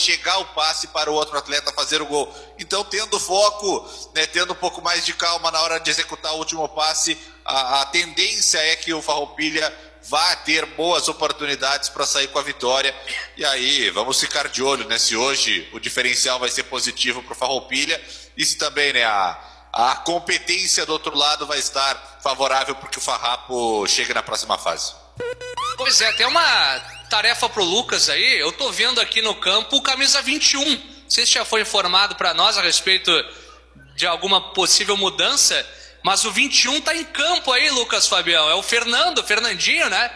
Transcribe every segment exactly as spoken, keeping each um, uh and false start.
chegar o passe para o outro atleta fazer o gol. Então, tendo foco, né, tendo um pouco mais de calma na hora de executar o último passe, a, a tendência é que o Farroupilha vá ter boas oportunidades para sair com a vitória. E aí, vamos ficar de olho, né, se hoje o diferencial vai ser positivo para o Farroupilha e se também, né, a, a competência do outro lado vai estar favorável para que o Farrapo chegue na próxima fase. Pois é, tem uma tarefa pro Lucas aí. Eu tô vendo aqui no campo o camisa vinte e um. Não sei se já foi informado para nós a respeito de alguma possível mudança, mas o vinte e um tá em campo aí, Lucas Fabião. É o Fernando, Fernandinho, né?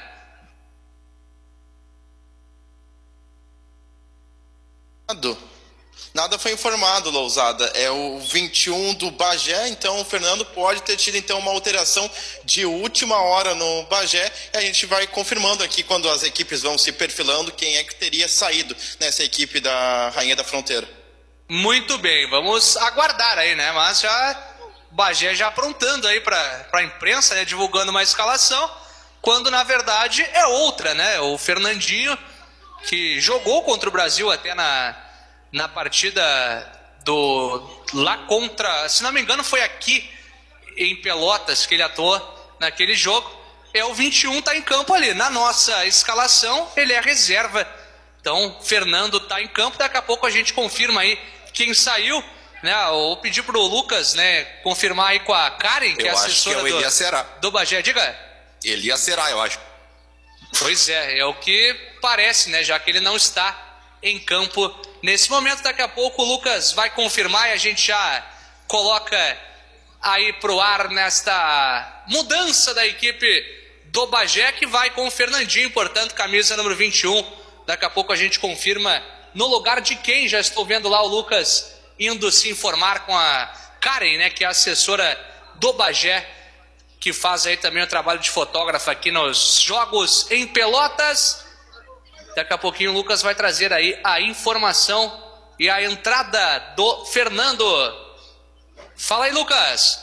Nada foi informado, Lousada. É o vinte e um do Bagé, então o Fernando pode ter tido então uma alteração de última hora no Bagé, e a gente vai confirmando aqui quando as equipes vão se perfilando quem é que teria saído nessa equipe da Rainha da Fronteira. Muito bem, vamos aguardar aí, né? Mas já Bagé já aprontando aí para a imprensa, né? Divulgando uma escalação, quando na verdade é outra, né? O Fernandinho, que jogou contra o Brasil até na na partida do lá contra, se não me engano foi aqui em Pelotas que ele atuou naquele jogo. É o vinte e um, tá em campo ali. Na nossa escalação ele é reserva. Então Fernando tá em campo, daqui a pouco a gente confirma aí quem saiu, né? Eu vou pedir pro Lucas, né, confirmar aí com a Karen, que eu é assessora acho que é o Elias Será. do, do Bagé. Diga. Elias Será, eu acho. Pois é, é o que parece, né, já que ele não está em campo nesse momento. Daqui a pouco o Lucas vai confirmar e a gente já coloca aí pro ar nesta mudança da equipe do Bagé, que vai com o Fernandinho, portanto, camisa número vinte e um. Daqui a pouco a gente confirma no lugar de quem. Já estou vendo lá o Lucas indo se informar com a Karen, né, que é a assessora do Bagé, que faz aí também o trabalho de fotógrafa aqui nos jogos em Pelotas. Daqui a pouquinho o Lucas vai trazer aí a informação e a entrada do Fernando. Fala aí, Lucas.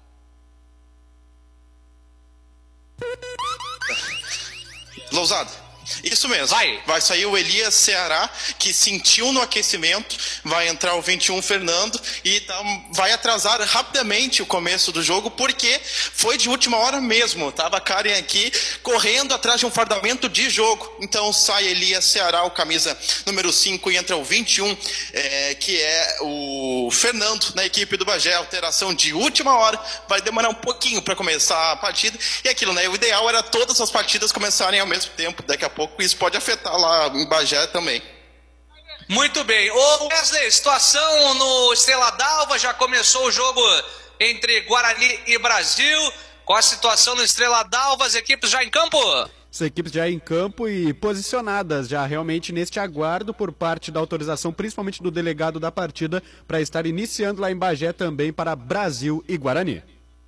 Lousada, isso mesmo. Vai. Vai sair o Elias Ceará, que sentiu no aquecimento. Vai entrar o vinte e um Fernando e tá, vai atrasar rapidamente o começo do jogo, porque foi de última hora mesmo. Tava a Karen aqui correndo atrás de um fardamento de jogo. Então sai Elias Ceará, o camisa número cinco, e entra o vinte e um, é, que é o Fernando na equipe do Bagé. Alteração de última hora. Vai demorar um pouquinho para começar a partida. E aquilo, né? O ideal era todas as partidas começarem ao mesmo tempo. Daqui a pouco isso pode afetar lá em Bagé também. Muito bem. Ô Wesley, situação no Estrela d'Alva, já começou o jogo entre Guarani e Brasil. Qual a situação no Estrela d'Alva? As equipes já em campo? As equipes já em campo e posicionadas já realmente neste aguardo por parte da autorização, principalmente do delegado da partida, para estar iniciando lá em Bagé também para Brasil e Guarani.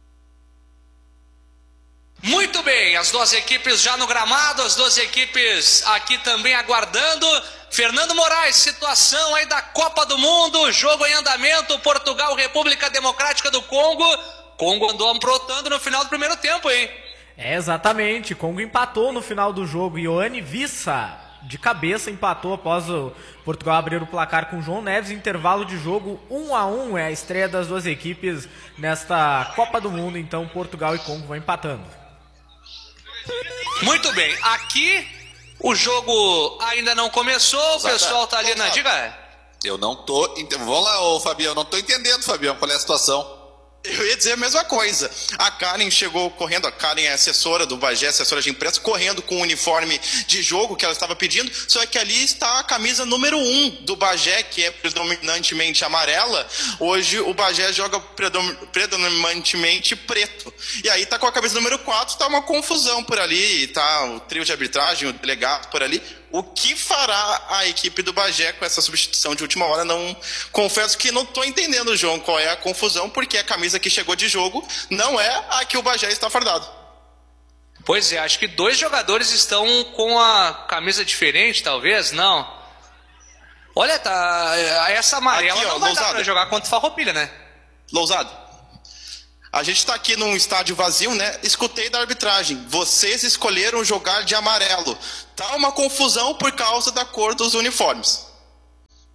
Muito bem, as duas equipes já no gramado, as duas equipes aqui também aguardando. Fernando Moraes, situação aí da Copa do Mundo, jogo em andamento, Portugal, República Democrática do Congo. Congo andou aprontando no final do primeiro tempo, hein? É, exatamente, Congo empatou no final do jogo. Ioane Wissa, de cabeça, empatou após o Portugal abrir o placar com João Neves. Intervalo de jogo um a um, é a estreia das duas equipes nesta Copa do Mundo. Então Portugal e Congo vão empatando. Muito bem, aqui o jogo ainda não começou, o pessoal tá ali na... Diga. Eu não tô... Vamos lá, ô Fabião, eu não tô entendendo, Fabião, qual é a situação. Eu ia dizer a mesma coisa. A Karen chegou correndo, a Karen é assessora do Bagé, assessora de imprensa, correndo com o uniforme de jogo que ela estava pedindo, só que ali está a camisa número um do Bagé, que é predominantemente amarela. Hoje o Bagé joga predominantemente preto. E aí tá com a camisa número quatro, tá uma confusão por ali, tá o trio de arbitragem, o delegado por ali. O que fará a equipe do Bagé com essa substituição de última hora? Não, confesso que não estou entendendo, João, qual é a confusão, porque a camisa que chegou de jogo não é a que o Bagé está fardado. Pois é, acho que dois jogadores estão com a camisa diferente, talvez, não. Olha, tá, essa amarela aqui, ó, não vai Lousada. dar pra jogar contra o Farroupilha, né? Lousado, a gente está aqui num estádio vazio, né? Escutei da arbitragem. Vocês escolheram jogar de amarelo. Tá uma confusão por causa da cor dos uniformes.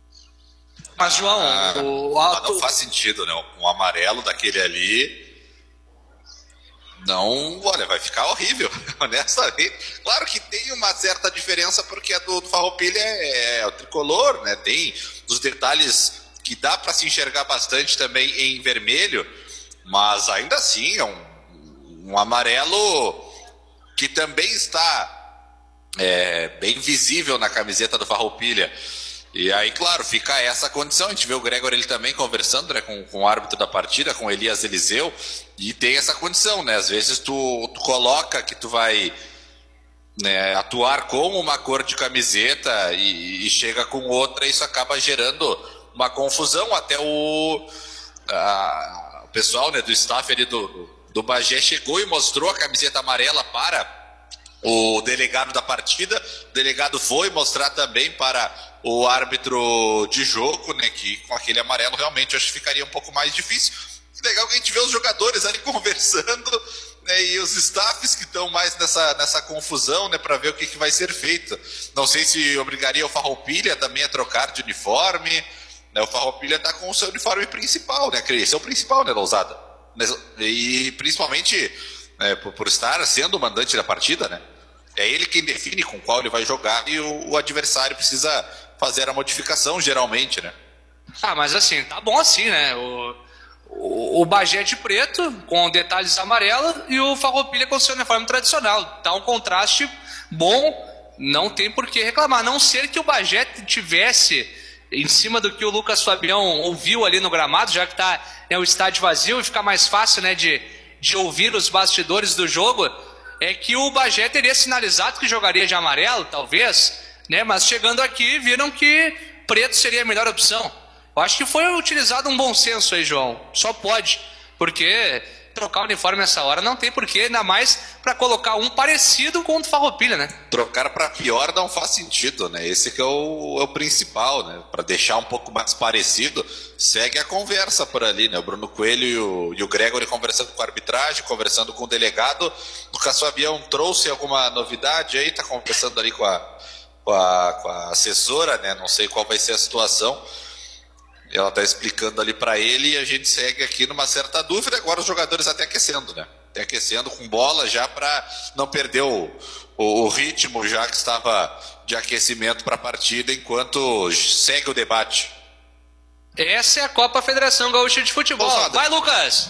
Mas, João, ah, o mas alto... não faz sentido, né? Um amarelo daquele ali. Não, olha, vai ficar horrível, honestamente. Claro que tem uma certa diferença, porque a do, do Farroupilha é, é o tricolor, né? Tem os detalhes que dá para se enxergar bastante também em vermelho, mas ainda assim é um, um amarelo que também está é, bem visível na camiseta do Farroupilha. E aí, claro, fica essa condição. A gente vê o Gregor ele também conversando, né, com, com o árbitro da partida, com o Elias Eliseu, e tem essa condição, né? Às vezes tu, tu coloca que tu vai, né, atuar com uma cor de camiseta e, e chega com outra, e isso acaba gerando uma confusão. Até o, a, o pessoal, né, do staff ali do, do, do Bagé chegou e mostrou a camiseta amarela para o delegado da partida. O delegado foi mostrar também para o árbitro de jogo, né, que com aquele amarelo realmente eu acho que ficaria um pouco mais difícil. Legal que a gente vê os jogadores ali conversando, né, e os staffs que estão mais nessa, nessa confusão, né, para ver o que, que vai ser feito. Não sei se obrigaria o Farroupilha também a trocar de uniforme, né? O Farroupilha está com o seu uniforme principal, né? Esse é o principal, né, Lousada? E principalmente, né, por, por estar sendo o mandante da partida, né? É ele quem define com qual ele vai jogar, e o, o adversário precisa fazer a modificação, geralmente, né? Ah, mas assim, tá bom assim, né? O, o, o Bagé de preto, com detalhes amarelos, e o Farroupilha com seu uniforme tradicional. Tá um contraste bom, não tem por que reclamar. A não ser que o Bagé tivesse, em cima do que o Lucas Fabião ouviu ali no gramado, já que tá, né, o estádio vazio, e fica mais fácil, né, de, de ouvir os bastidores do jogo, é que o Bagé teria sinalizado que jogaria de amarelo, talvez, né? Mas chegando aqui, viram que preto seria a melhor opção. Eu acho que foi utilizado um bom senso aí, João. Só pode, porque trocar o uniforme nessa hora não tem porquê, ainda mais para colocar um parecido com o do Farroupilha, né? Trocar para pior não faz sentido, né? Esse que é o, é o principal, né? Para deixar um pouco mais parecido, segue a conversa por ali, né? O Bruno Coelho e o, e o Gregory conversando com a arbitragem, conversando com o delegado. O Lucas Fabião trouxe alguma novidade aí, tá conversando ali com a, com a, com a assessora, né? Não sei qual vai ser a situação. Ela está explicando ali para ele, e a gente segue aqui numa certa dúvida. Agora os jogadores até aquecendo, né? Até aquecendo com bola já para não perder o, o, o ritmo já que estava de aquecimento para a partida, enquanto segue o debate. Essa é a Copa Federação Gaúcha de Futebol. Ousada. Vai, Lucas!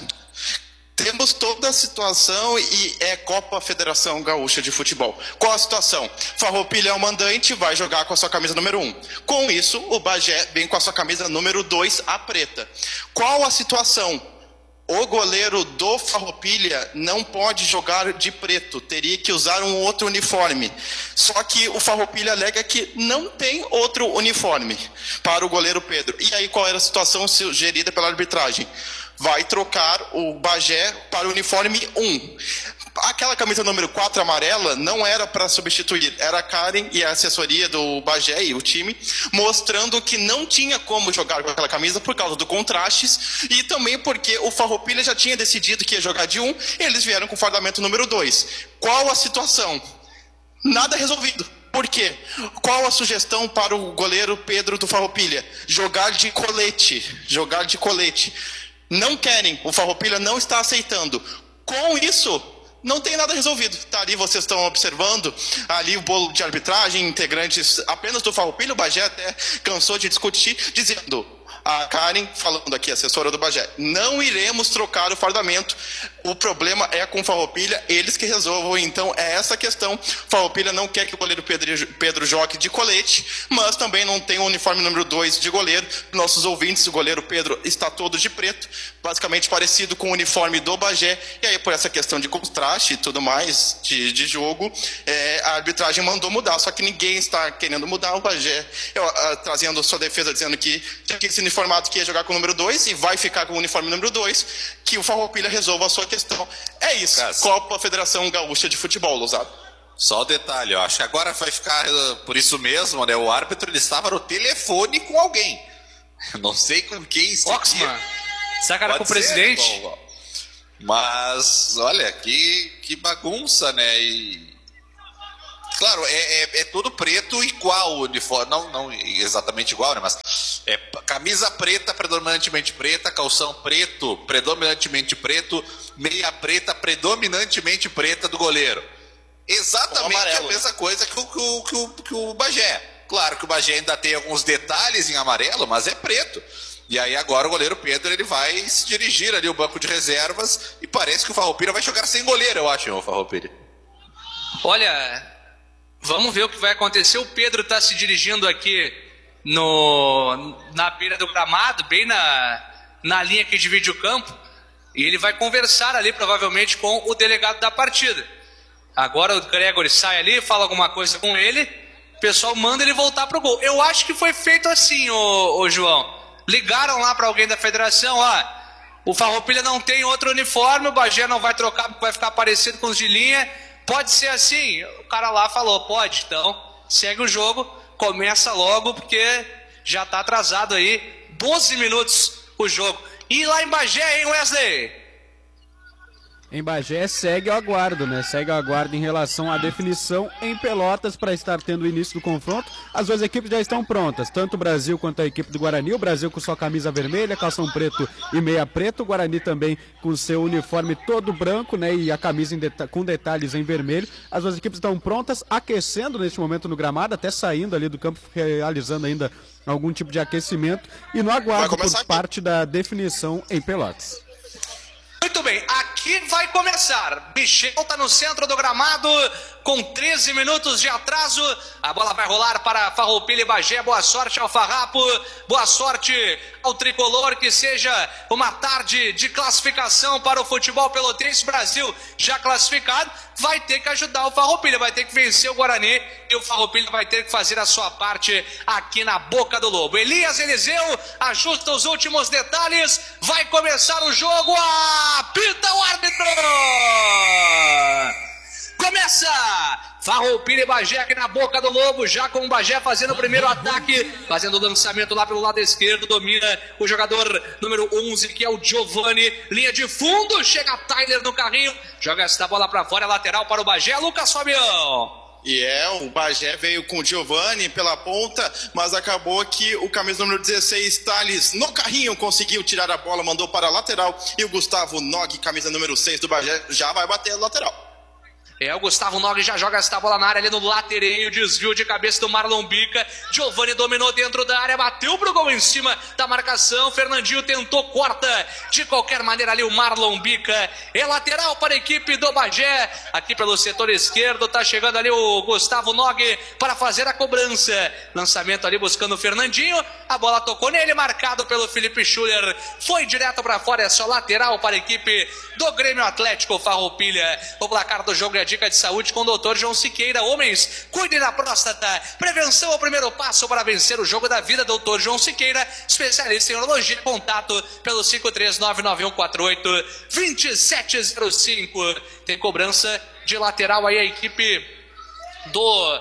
Temos toda a situação e é Copa Federação Gaúcha de Futebol. Qual a situação? Farroupilha é o mandante, vai jogar com a sua camisa número um. Com isso, o Bagé vem com a sua camisa número dois, a preta. Qual a situação? O goleiro do Farroupilha não pode jogar de preto, teria que usar um outro uniforme. Só que o Farroupilha alega que não tem outro uniforme para o goleiro Pedro. E aí qual era a situação sugerida pela arbitragem? Vai trocar o Bagé para o uniforme um. Aquela camisa número quatro amarela não era para substituir, era a Karen e a assessoria do Bagé e o time, mostrando que não tinha como jogar com aquela camisa por causa do contrastes, e também porque o Farroupilha já tinha decidido que ia jogar de um, e eles vieram com o fardamento número dois. Qual a situação? Nada resolvido. Por quê? Qual a sugestão para o goleiro Pedro do Farroupilha? Jogar de colete. Jogar de colete. Não querem, o Farroupilha não está aceitando. Com isso, não tem nada resolvido. Tá ali, vocês estão observando, ali o bolo de arbitragem, integrantes apenas do Farroupilha. O Bagé até cansou de discutir, dizendo, a Karen, falando aqui, assessora do Bagé, não iremos trocar o fardamento, o problema é com o Farroupilha, eles que resolvam. Então é essa a questão. Farroupilha não quer que o goleiro Pedro, Pedro jogue de colete, mas também não tem o uniforme número dois de goleiro. Nossos ouvintes, o goleiro Pedro está todo de preto, basicamente parecido com o uniforme do Bagé, e aí por essa questão de contraste e tudo mais, de, de jogo, é, a arbitragem mandou mudar, só que ninguém está querendo mudar. O Bagé eu, a, trazendo sua defesa, dizendo que já que esse uniformado que ia jogar com o número dois e vai ficar com o uniforme número dois, que o Farroupilha resolva a sua questão. É isso, Cássio. Copa Federação Gaúcha de Futebol, Lousada. Só o detalhe, ó, acho que agora vai ficar por isso mesmo, né? O árbitro ele estava no telefone com alguém. Eu não sei com quem. Oxman. Será que era com o presidente? Bom, mas, olha, que, que bagunça, né? E Claro, é, é, é todo preto igual o uniforme, não, não exatamente igual, né? Mas é camisa preta, predominantemente preta, calção preto, predominantemente preto, meia preta, predominantemente preta do goleiro. Exatamente a mesma coisa que o, que, o, que, o, que o Bagé. Claro que o Bagé ainda tem alguns detalhes em amarelo, mas é preto. E aí agora o goleiro Pedro ele vai se dirigir ali o banco de reservas e parece que o Farroupilha vai jogar sem goleiro, eu acho, o Farroupilha. Olha, vamos ver o que vai acontecer. O Pedro está se dirigindo aqui no, na beira do gramado, bem na, na linha que divide o campo, e ele vai conversar ali provavelmente com o delegado da partida. Agora o Gregory sai ali, fala alguma coisa com ele, o pessoal manda ele voltar pro gol. Eu acho que foi feito assim, ô, ô João. Ligaram lá para alguém da federação, ó, o Farroupilha não tem outro uniforme, o Bagé não vai trocar, vai ficar parecido com os de linha, pode ser assim? O cara lá falou, pode, então segue o jogo, começa logo, porque já está atrasado aí, doze minutos o jogo. E lá em Bagé, hein, Wesley? Em Bagé segue o aguardo, né? Segue o aguardo em relação à definição em Pelotas para estar tendo o início do confronto. As duas equipes já estão prontas, tanto o Brasil quanto a equipe do Guarani. O Brasil com sua camisa vermelha, calção preto e meia preta. O Guarani também com seu uniforme todo branco, né? E a camisa em deta- com detalhes em vermelho. As duas equipes estão prontas, aquecendo neste momento no gramado, até saindo ali do campo, realizando ainda algum tipo de aquecimento. E no aguardo por aqui. Parte da definição em Pelotas. Muito bem, aqui vai começar. Michel está no centro do gramado com treze minutos de atraso. A bola vai rolar para Farroupilha e Bagé. Boa sorte ao Farrapo, boa sorte ao Tricolor. Que seja uma tarde de classificação para o futebol pelotense. Brasil já classificado, vai ter que ajudar o Farroupilha, vai ter que vencer o Guarani e o Farroupilha vai ter que fazer a sua parte aqui na Boca do Lobo. Elias Eliseu ajusta os últimos detalhes, vai começar o jogo. Apita o árbitro! Começa! Farroupilha e Bagé aqui na Boca do Lobo, já com o Bagé fazendo o primeiro ataque, fazendo o lançamento lá pelo lado esquerdo, domina o jogador número onze, que é o Giovani, linha de fundo, chega Tyler no carrinho, joga essa bola pra fora, lateral para o Bagé, Lucas Fabião. E é, o Bagé veio com o Giovani pela ponta, mas acabou que o camisa número dezesseis, Thales, no carrinho, conseguiu tirar a bola, mandou para a lateral, e o Gustavo Nog, camisa número seis do Bagé, já vai bater a lateral. É, o Gustavo Nog já joga essa bola na área ali no latereio, desvio de cabeça do Marlon Bica, Giovani dominou dentro da área, bateu pro gol em cima da marcação, Fernandinho tentou, corta de qualquer maneira ali o Marlon Bica, é lateral para a equipe do Bagé, aqui pelo setor esquerdo, tá chegando ali o Gustavo Nog para fazer a cobrança, lançamento ali buscando o Fernandinho, a bola tocou nele, marcado pelo Felipe Schuller, foi direto para fora, é só lateral para a equipe do Grêmio Atlético Farroupilha, o placar do jogo é dica de saúde com o doutor João Siqueira. Homens, cuide da próstata. Prevenção é o primeiro passo para vencer o jogo da vida. doutor João Siqueira, especialista em urologia. Contato pelo cinco três nove nove um quatro oito dois sete zero cinco. Tem cobrança de lateral aí a equipe do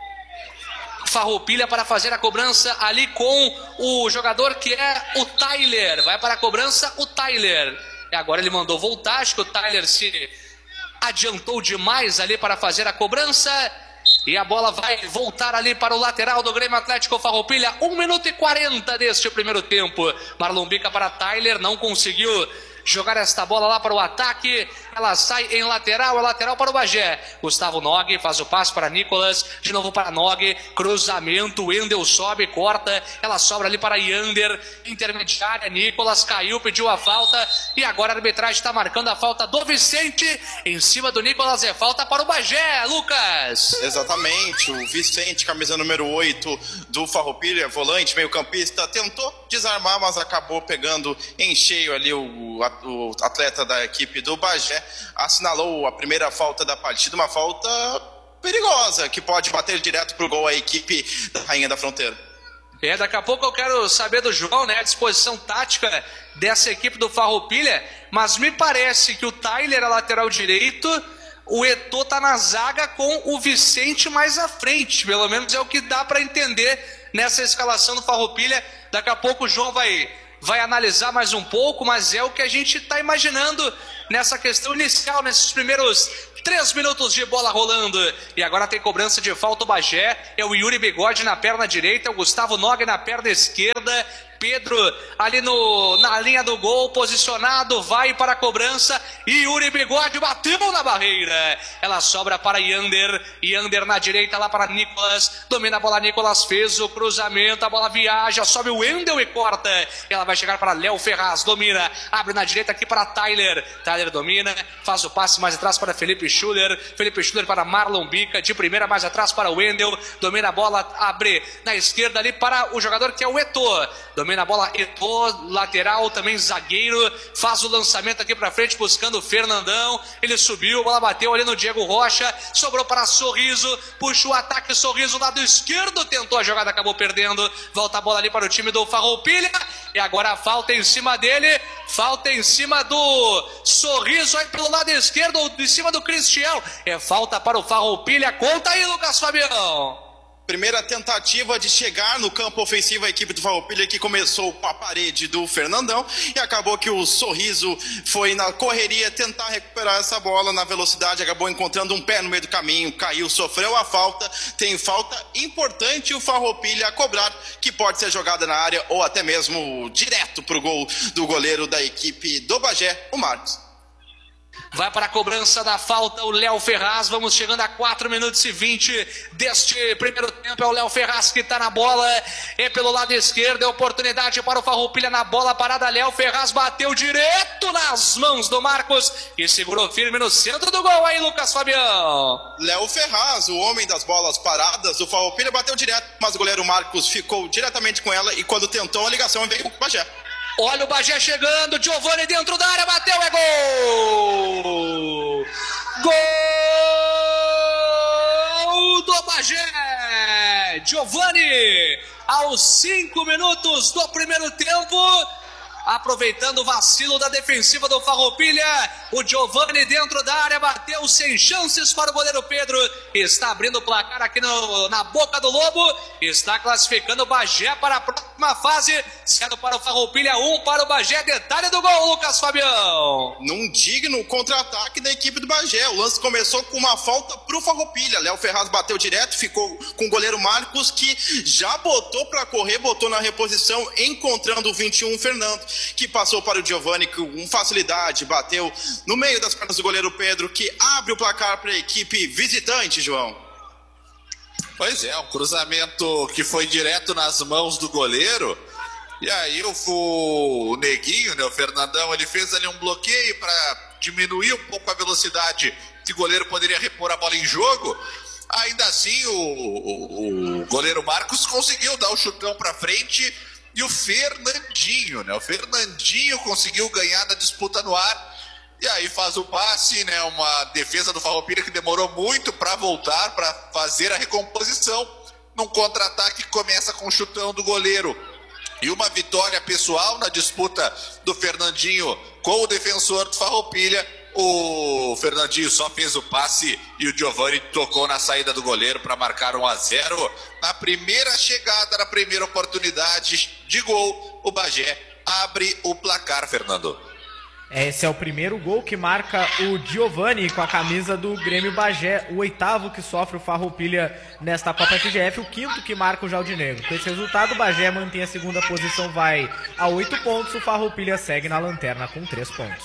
Farroupilha para fazer a cobrança ali com o jogador que é o Tyler. Vai para a cobrança o Tyler. E agora ele mandou voltar. Acho que o Tyler se adiantou demais ali para fazer a cobrança e a bola vai voltar ali para o lateral do Grêmio Atlético Farroupilha. um minuto e quarenta deste primeiro tempo. Marlon Bica para Tyler, não conseguiu jogar esta bola lá para o ataque, ela sai em lateral, é lateral para o Bagé. Gustavo Nog faz o passe para Nicolas, de novo para Nog, cruzamento, Wendel sobe, corta, ela sobra ali para Yander, intermediária, Nicolas caiu, pediu a falta e agora a arbitragem está marcando a falta do Vicente em cima do Nicolas, é falta para o Bagé, Lucas. Exatamente, o Vicente, camisa número oito do Farroupilha, volante, meio campista, tentou desarmar, mas acabou pegando em cheio ali o o atleta da equipe do Bagé, assinalou a primeira falta da partida, uma falta perigosa, que pode bater direto pro gol a equipe da Rainha da Fronteira. É, daqui a pouco eu quero saber do João, né, a disposição tática dessa equipe do Farroupilha, mas me parece que o Tyler é lateral direito, o Eto'o tá na zaga com o Vicente mais à frente, pelo menos é o que dá para entender nessa escalação do Farroupilha. Daqui a pouco o João vai vai analisar mais um pouco, mas é o que a gente está imaginando nessa questão inicial, nesses primeiros três minutos de bola rolando. E agora tem cobrança de falta o Bagé, é o Yuri Bigode na perna direita, é o Gustavo Nogue na perna esquerda, Pedro ali no, na linha do gol, posicionado, vai para a cobrança, e Yuri Bigode bateu na barreira, ela sobra para Yander, Yander na direita lá para Nicolas, domina a bola, Nicolas fez o cruzamento, a bola viaja, sobe o Wendel e corta, ela vai chegar para Léo Ferraz, domina, abre na direita aqui para Tyler, Tyler domina, faz o passe mais atrás para Felipe Schuller, Felipe Schuller para Marlon Bica, de primeira mais atrás para o Wendel, domina a bola, abre na esquerda ali para o jogador que é o Eto'o, domina a bola, Eto'o, lateral, também zagueiro, faz o lançamento aqui pra frente, buscando o Fernandão, ele subiu, a bola bateu ali no Diego Rocha, sobrou para Sorriso, puxa o ataque, Sorriso, lado esquerdo, tentou a jogada, acabou perdendo, volta a bola ali para o time do Farroupilha, e agora a falta em cima dele, falta em cima do Sorriso, aí pelo lado esquerdo, em cima do Cristiano, é falta para o Farroupilha, conta aí, Lucas Fabião. Primeira tentativa de chegar no campo ofensivo, a equipe do Farroupilha, que começou com a parede do Fernandão e acabou que o Sorriso foi na correria tentar recuperar essa bola na velocidade, acabou encontrando um pé no meio do caminho, caiu, sofreu a falta, tem falta importante o Farroupilha a cobrar, que pode ser jogada na área ou até mesmo direto para o gol do goleiro da equipe do Bagé, o Marcos. Vai para a cobrança da falta o Léo Ferraz, vamos chegando a quatro minutos e vinte deste primeiro tempo, é o Léo Ferraz que está na bola, é pelo lado esquerdo, é oportunidade para o Farroupilha na bola parada, Léo Ferraz bateu direto nas mãos do Marcos e segurou firme no centro do gol aí, Lucas Fabião. Léo Ferraz, o homem das bolas paradas, o Farroupilha bateu direto, mas o goleiro Marcos ficou diretamente com ela e quando tentou a ligação veio com o Bagé. Olha o Bagé chegando, Giovani dentro da área, bateu, é gol! Gol do Bagé! Giovani, aos cinco minutos do primeiro tempo, aproveitando o vacilo da defensiva do Farroupilha, o Giovani dentro da área, bateu sem chances para o goleiro Pedro, está abrindo o placar aqui no, na boca do Lobo, está classificando o Bagé para a próxima fase, sendo para o Farroupilha, um para o Bagé, detalhe do gol, Lucas Fabião. Num digno contra-ataque da equipe do Bagé, o lance começou com uma falta para o Farroupilha, Léo Ferraz bateu direto, ficou com o goleiro Marcos, que já botou para correr, botou na reposição, encontrando o vinte e um Fernando, que passou para o Giovani com facilidade, bateu no meio das pernas do goleiro Pedro, que abre o placar para a equipe visitante, João. Pois é, um cruzamento que foi direto nas mãos do goleiro, e aí o, o Neguinho, né, o Fernandão, ele fez ali um bloqueio para diminuir um pouco a velocidade que o goleiro poderia repor a bola em jogo. Ainda assim o, o, o goleiro Marcos conseguiu dar o chutão para frente. E o Fernandinho, né? O Fernandinho conseguiu ganhar na disputa no ar. E aí faz o passe, né? Uma defesa do Farroupilha que demorou muito para voltar, para fazer a recomposição. Num contra-ataque que começa com o chutão do goleiro. E uma vitória pessoal na disputa do Fernandinho com o defensor do Farroupilha. O Fernandinho só fez o passe e o Giovani tocou na saída do goleiro para marcar um a zero. Na primeira chegada, na primeira oportunidade de gol, o Bagé abre o placar, Fernando. Esse é o primeiro gol que marca o Giovani com a camisa do Grêmio Bagé, o oitavo que sofre o Farroupilha nesta Copa F G F, o quinto que marca o Jaldinegro. Com esse resultado, o Bagé mantém a segunda posição, vai a oito pontos, o Farroupilha segue na lanterna com três pontos.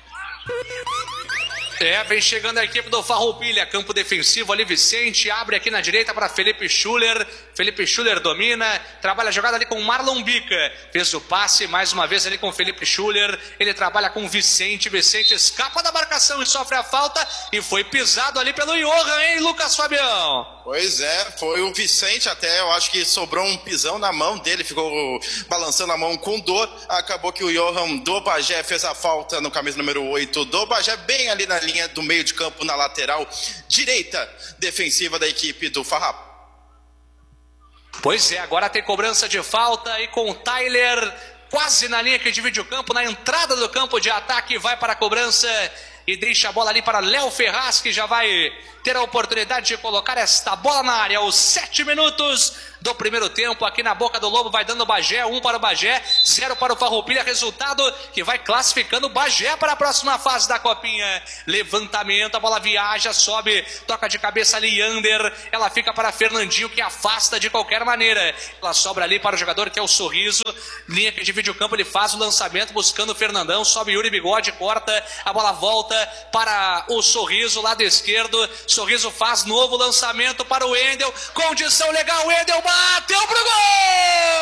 É, vem chegando a equipe do Farroupilha, campo defensivo ali, Vicente, abre aqui na direita para Felipe Schuller, Felipe Schuller domina, trabalha a jogada ali com Marlon Bica, fez o passe mais uma vez ali com Felipe Schuller, ele trabalha com Vicente, Vicente escapa da marcação e sofre a falta e foi pisado ali pelo Johan, hein, Lucas Fabião? Pois é, foi o Vicente até, eu acho que sobrou um pisão na mão dele, ficou balançando a mão com dor, acabou que o Johan do Bagé fez a falta no camisa número oito do Bagé, bem ali na linha do meio de campo, na lateral direita defensiva da equipe do Farrap. Pois é, agora tem cobrança de falta e com o Tyler quase na linha que divide o campo, na entrada do campo de ataque, vai para a cobrança e deixa a bola ali para Léo Ferraz, que já vai ter a oportunidade de colocar esta bola na área. Aos sete minutos do primeiro tempo aqui na Boca do Lobo, vai dando o Bagé, um para o Bagé, zero para o Farroupilha, resultado que vai classificando o Bagé para a próxima fase da Copinha. Levantamento, a bola viaja, sobe, toca de cabeça ali Yander, ela fica para Fernandinho, que afasta de qualquer maneira, ela sobra ali para o jogador que é o Sorriso, linha que divide o campo, ele faz o lançamento buscando o Fernandão, sobe Yuri Bigode, corta, a bola volta para o Sorriso, lado esquerdo, Sorriso faz novo lançamento para o Wendel, condição legal, Wendel bateu pro gol!